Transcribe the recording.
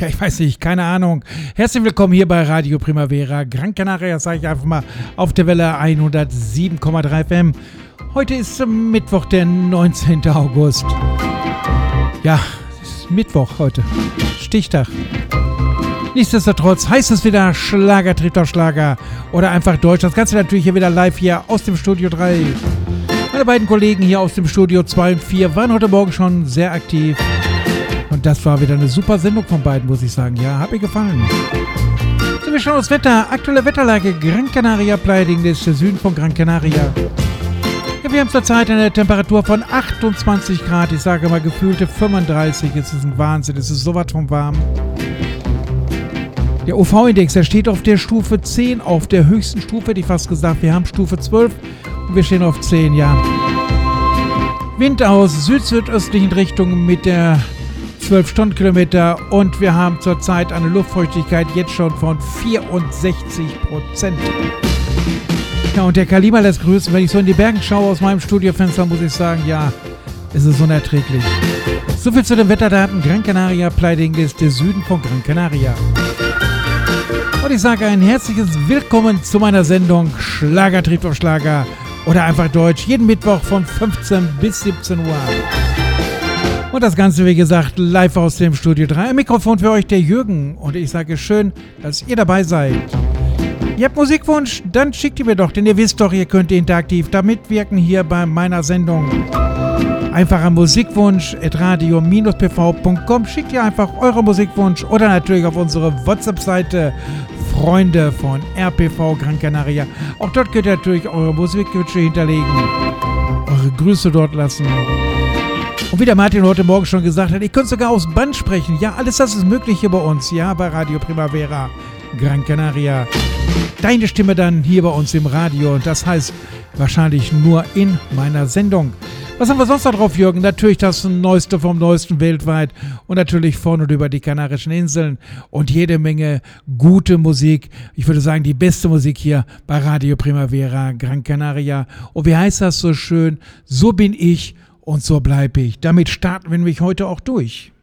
Ja, ich weiß nicht, keine Ahnung. Herzlich willkommen hier bei Radio Primavera Gran Canaria, sage ich einfach mal, auf der Welle 107,3 FM. Heute ist Mittwoch, der 19. August. Ja, es ist Mittwoch heute. Stichtag. Nichtsdestotrotz heißt es wieder Schlager trifft auf Schlager oder einfach Deutsch. Das Ganze natürlich hier wieder live hier aus dem Studio 3. Meine beiden Kollegen hier aus dem Studio 2 und 4 waren heute Morgen schon sehr aktiv. Und das war wieder eine super Sendung von beiden, muss ich sagen. Ja, hat mir gefallen. So, wir schauen aufs Wetter. Aktuelle Wetterlage Gran Canaria, Playa del Süden von Gran Canaria. Ja, wir haben zurzeit eine Temperatur von 28 Grad. Ich sage mal gefühlte 35. Es ist ein Wahnsinn. Es ist sowas von warm. Der UV-Index, der steht auf der Stufe 10, auf der höchsten Stufe, hätte ich fast gesagt. Wir haben Stufe 12 und wir stehen auf 10, ja. Wind aus süd-südöstlichen Richtung mit der 12 Stundenkilometer und wir haben zurzeit eine Luftfeuchtigkeit jetzt schon von 64%. Ja, und der Kalima lässt grüßen. Wenn ich so in die Berge schaue aus meinem Studiofenster, muss ich sagen, ja, es ist unerträglich. So viel zu den Wetterdaten. Gran Canaria, Playa del Süden von Gran Canaria. Und ich sage ein herzliches Willkommen zu meiner Sendung Schlager trifft auf Schlager oder einfach Deutsch. Jeden Mittwoch von 15 bis 17 Uhr. Und das Ganze, wie gesagt, live aus dem Studio 3. Im Mikrofon für euch der Jürgen. Und ich sage schön, dass ihr dabei seid. Ihr habt Musikwunsch? Dann schickt ihr mir doch, denn ihr wisst doch, ihr könnt interaktiv da mitwirken hier bei meiner Sendung. Einfach an musikwunsch@radio-pv.com. Schickt ihr einfach eure Musikwunsch oder natürlich auf unsere WhatsApp-Seite Freunde von RPV Gran Canaria. Auch dort könnt ihr natürlich eure Musikwünsche hinterlegen. Eure Grüße dort lassen. Und wie der Martin heute Morgen schon gesagt hat, ihr könnt sogar aufs Band sprechen. Ja, alles das ist möglich hier bei uns. Ja, bei Radio Primavera Gran Canaria. Deine Stimme dann hier bei uns im Radio. Und das heißt wahrscheinlich nur in meiner Sendung. Was haben wir sonst noch drauf, Jürgen? Natürlich das Neueste vom Neuesten weltweit. Und natürlich von und über die Kanarischen Inseln. Und jede Menge gute Musik. Ich würde sagen, die beste Musik hier bei Radio Primavera Gran Canaria. Und wie heißt das so schön? So bin ich. Und so bleibe ich. Damit starten wir nämlich heute auch durch.